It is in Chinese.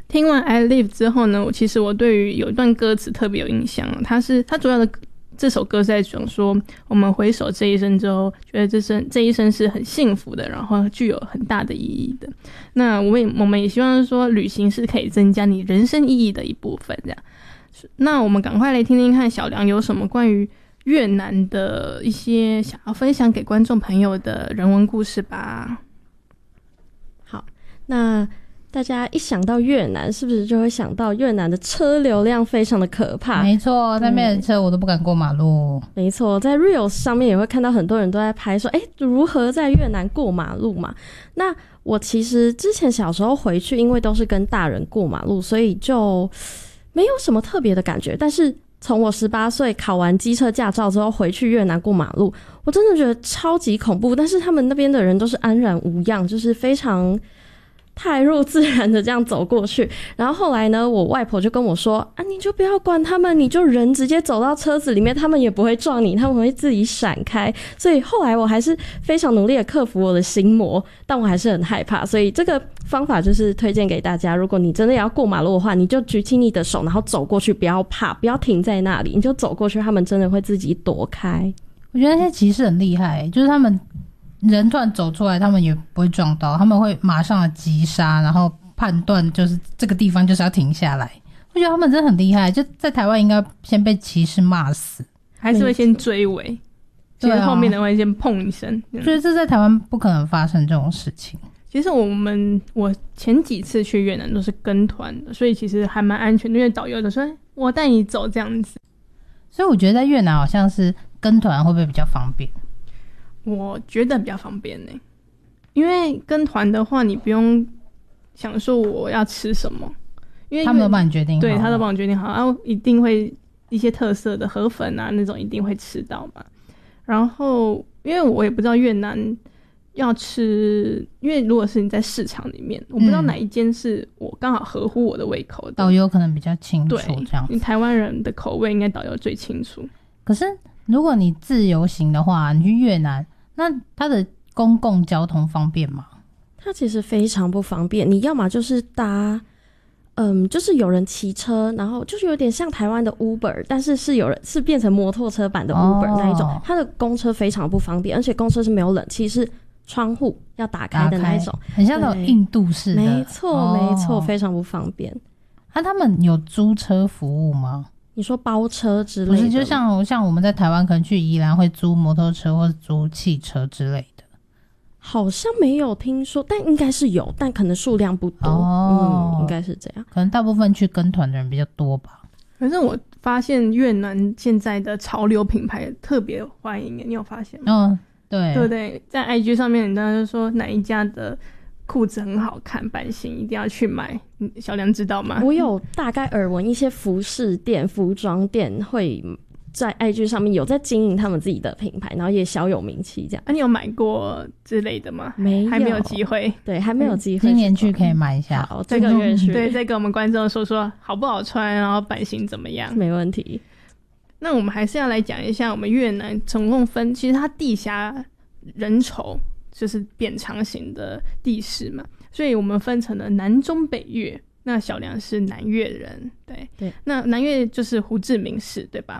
听完 I Live 之后呢，其实我对于有一段歌词特别有印象，它主要的这首歌是在讲说，我们回首这一生之后，觉得这一生是很幸福的，然后具有很大的意义的。那我们也希望说，旅行是可以增加你人生意义的一部分。这样，那我们赶快来听听看小梁有什么关于越南的一些想要分享给观众朋友的人文故事吧。 好，那大家一想到越南，是不是就会想到越南的车流量非常的可怕？ 没错，那边的车我都不敢过马路。 没错，在 Reels 上面也会看到很多人都在拍说，如何在越南过马路嘛。那我其实之前小时候回去，因为都是跟大人过马路，所以就没有什么特别的感觉。但是从我18岁考完机车驾照之后回去越南过马路，我真的觉得超级恐怖。但是他们那边的人都是安然无恙，就是非常太入自然的这样走过去。然后后来呢，我外婆就跟我说你就不要管他们，你就人直接走到车子里面，他们也不会撞你，他们会自己闪开。所以后来我还是非常努力的克服我的心魔，但我还是很害怕。所以这个方法就是推荐给大家，如果你真的要过马路的话，你就举起你的手，然后走过去，不要怕，不要停在那里，你就走过去，他们真的会自己躲开。 我觉得那些骑士很厉害，就是他们人突然走出来，他们也不会撞到，他们会马上的急刹，然后判断就是这个地方就是要停下来。我觉得他们真的很厉害，就在台湾应该先被骑士骂死， 还是会先追尾，就是后面的人会先碰一声。 所以这在台湾不可能发生这种事情。 其实我前几次去越南都是跟团的，所以其实还蛮安全的，因为导游就说我带你走这样子。 所以我觉得在越南好像是跟团会不会比较方便？ 我觉得比较方便呢，因为跟团的话，你不用想说我要吃什么，因为他们都帮你决定好， 对，他都帮你决定好，然后一定会一些特色的河粉啊那种一定会吃到嘛。然后因为我也不知道越南要吃，因为如果是你在市场里面，我不知道哪一间是我刚好合乎我的胃口的， 导游可能比较清楚这样子。 台湾人的口味应该导游最清楚。 可是如果你自由行的话，你去越南，那它的公共交通方便吗？ 它其实非常不方便，你要么就是搭就是有人骑车，然后就是有点像台湾的 Uber， 但是是变成摩托车版的 Uber 那一种。它的公车非常不方便，而且公车是没有冷气，是窗户要打开的那一种， 很像那种印度式的。 没错没错，非常不方便。 他们有租车服务吗？ 你说包车之类的？不是， 就像我们在台湾可能去宜兰会租摩托车或者租汽车之类的。 好像没有听说，但应该是有，但可能数量不多。应该是这样。 可能大部分去跟团的人比较多吧。 反正我发现越南现在的潮流品牌特别欢迎，你有发现吗？ 对， 对不对？在 IG 上面，人家就说哪一家的裤子很好看，版型一定要去买。小梁知道吗？ 我有大概耳闻一些服饰店、服装店会在 IG 上面有在经营他们自己的品牌，然后也小有名气这样。 你有买过之类的吗？ 没有， 还没有机会。 对，还没有机会。 今年去可以买一下。 好，这个月去。 对，再跟我们观众说好不好穿，然后版型怎么样？ 没问题。 那我们还是要来讲一下我们越南总共分，其实它地狭人稠，就是扁长型的地势嘛，所以我们分成了南中北越。那小梁是南越人，对，那南越就是胡志明市，对吧？